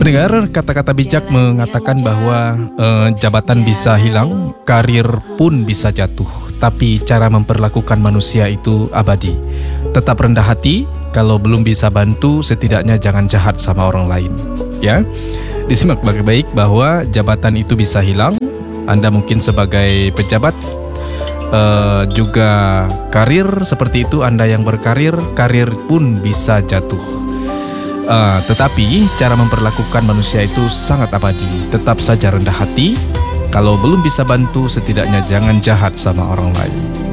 Pendengar, kata-kata bijak mengatakan bahwa jabatan bisa hilang, karir pun bisa jatuh, tapi cara memperlakukan manusia itu abadi. Tetap rendah hati, kalau belum bisa bantu, setidaknya jangan jahat sama orang lain. Ya, disimak baik-baik bahwa jabatan itu bisa hilang. Anda mungkin sebagai pejabat, juga karir seperti itu. Anda yang berkarir, karir pun bisa jatuh. Tetapi cara memperlakukan manusia itu sangat abadi. Tetap saja rendah hati. Kalau belum bisa bantu, setidaknya jangan jahat sama orang lain.